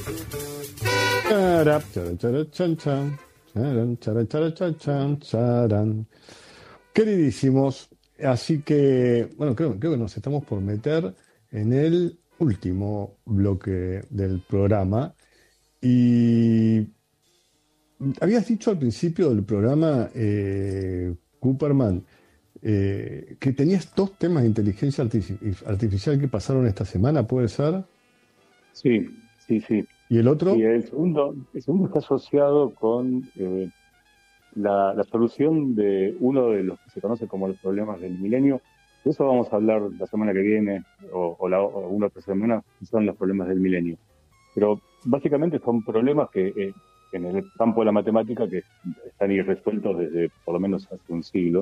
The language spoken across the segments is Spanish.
Charap, charan, charan, chan, chan. Charan, charan, charan, chan, chan, charan. Queridísimos, así que, bueno, creo que nos estamos por meter en el último bloque del programa. Y habías dicho al principio del programa, Cooperman, que tenías dos temas de inteligencia artificial que pasaron esta semana, ¿puede ser? Sí, sí, sí. ¿Y el Y otro? el segundo está asociado con la solución de uno de los que se conoce como los problemas del milenio. De eso vamos a hablar la semana que viene o una otra semana, que son los problemas del milenio. Pero básicamente son problemas que en el campo de la matemática que están irresueltos desde por lo menos hace un siglo.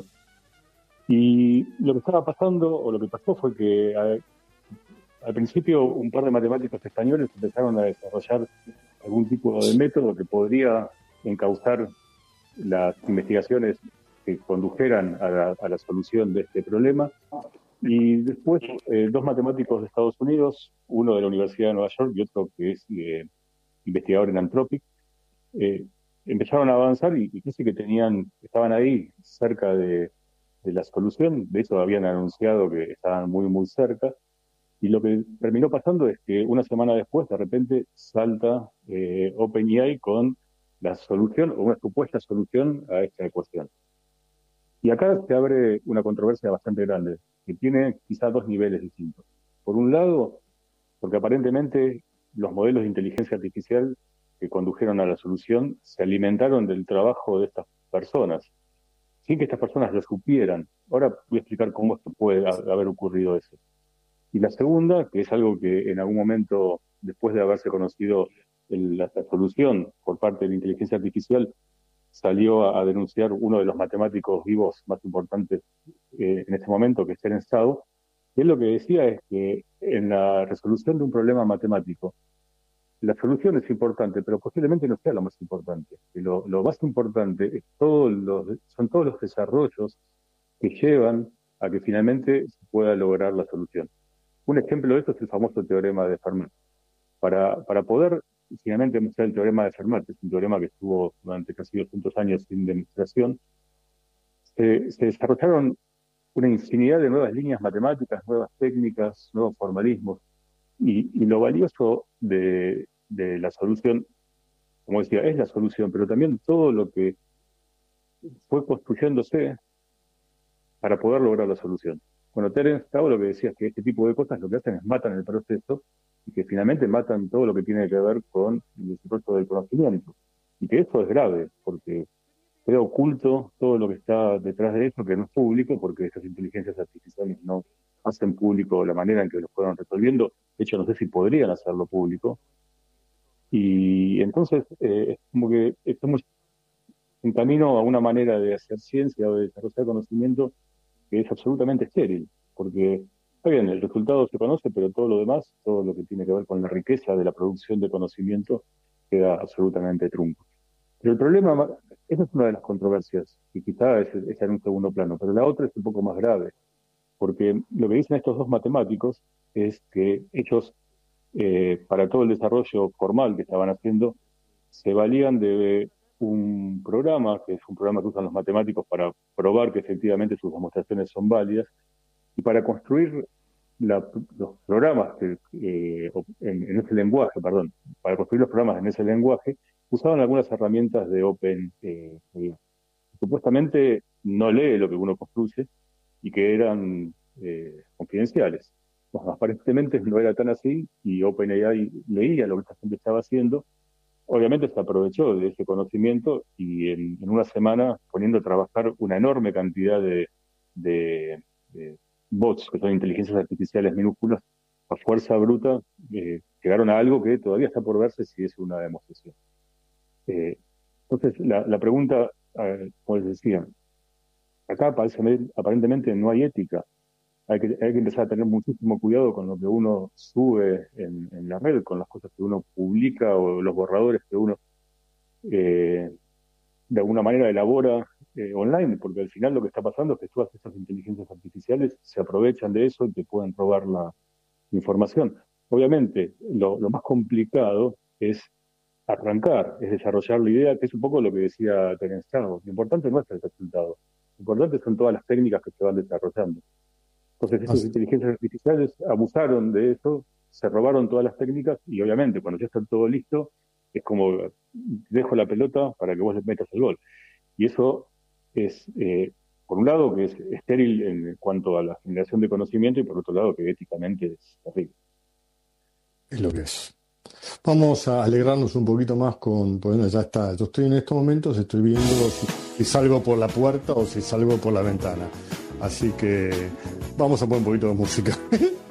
Y lo que estaba pasando, o lo que pasó fue que al principio un par de matemáticos españoles empezaron a desarrollar algún tipo de método que podría encauzar las investigaciones que condujeran a la solución de este problema. Y después, dos matemáticos de Estados Unidos, uno de la Universidad de Nueva York y otro que es investigador en Anthropic, eh, empezaron a avanzar y casi que estaban ahí cerca de la solución. De hecho, habían anunciado que estaban muy, muy cerca. Y lo que terminó pasando es que una semana después, de repente, salta OpenAI con la solución o una supuesta solución a esta ecuación. Y acá se abre una controversia bastante grande, que tiene quizá dos niveles distintos. Por un lado, porque aparentemente los modelos de inteligencia artificial que condujeron a la solución se alimentaron del trabajo de estas personas, sin que estas personas lo supieran. Ahora voy a explicar cómo es que puede haber ocurrido eso. Y la segunda, que es algo que en algún momento, después de haberse conocido la solución por parte de la inteligencia artificial, salió a denunciar uno de los matemáticos vivos más importantes en este momento, que es Terence Tao, y él lo que decía es que en la resolución de un problema matemático, la solución es importante, pero posiblemente no sea lo más importante. Que lo más importante son todos los desarrollos que llevan a que finalmente se pueda lograr la solución. Un ejemplo de esto es el famoso teorema de Fermat. Para poder finalmente mostrar el teorema de Fermat, que es un teorema que estuvo durante casi 200 años sin demostración, se desarrollaron una infinidad de nuevas líneas matemáticas, nuevas técnicas, nuevos formalismos, y lo valioso de la solución, como decía, es la solución, pero también todo lo que fue construyéndose para poder lograr la solución. Bueno, Terence Tao lo que decía es que este tipo de cosas lo que hacen es matan el proceso y que finalmente matan todo lo que tiene que ver con el desarrollo del conocimiento. Y que eso es grave, porque queda oculto todo lo que está detrás de eso, que no es público, porque estas inteligencias artificiales no hacen público la manera en que lo fueron resolviendo. De hecho, no sé si podrían hacerlo público. Y entonces, es como que estamos en camino a una manera de hacer ciencia o de desarrollar conocimiento que es absolutamente estéril, porque está bien, el resultado se conoce, pero todo lo demás, todo lo que tiene que ver con la riqueza de la producción de conocimiento, queda absolutamente trunco. Pero el problema, esa es una de las controversias, y quizá es en un segundo plano, pero la otra es un poco más grave, porque lo que dicen estos dos matemáticos es que ellos, para todo el desarrollo formal que estaban haciendo, se valían de un programa, que es un programa que usan los matemáticos para probar que efectivamente sus demostraciones son válidas, y para construir los programas en ese lenguaje, perdón, para construir los programas en ese lenguaje, usaban algunas herramientas de Open, supuestamente no lee lo que uno construye y que eran confidenciales. Bueno, aparentemente no era tan así y OpenAI leía lo que esta gente estaba haciendo. Obviamente se aprovechó de ese conocimiento y en una semana poniendo a trabajar una enorme cantidad de bots, que son inteligencias artificiales minúsculas, a fuerza bruta, llegaron a algo que todavía está por verse si es una demostración. Eh, entonces, la pregunta, como les decía, acá aparentemente no hay ética. Hay que empezar a tener muchísimo cuidado con lo que uno sube en la red, con las cosas que uno publica o los borradores que uno eh, de alguna manera elabora online, porque al final lo que está pasando es que todas estas inteligencias artificiales se aprovechan de eso y te pueden robar la información. Obviamente, lo más complicado es arrancar, es desarrollar la idea, que es un poco lo que decía Terence Chavo. Lo importante no es el resultado, lo importante son todas las técnicas que se van desarrollando. Entonces, estas Así- inteligencias artificiales abusaron de eso, se robaron todas las técnicas y obviamente cuando ya está todo listo, es como dejo la pelota para que vos le metas el gol. Y eso es, por un lado, que es estéril en cuanto a la generación de conocimiento y por otro lado, que éticamente es terrible. es lo que es. Vamos a alegrarnos un poquito más bueno, ya está. Yo estoy en estos momentos, estoy viendo si salgo por la puerta o si salgo por la ventana. Así que vamos a poner un poquito de música.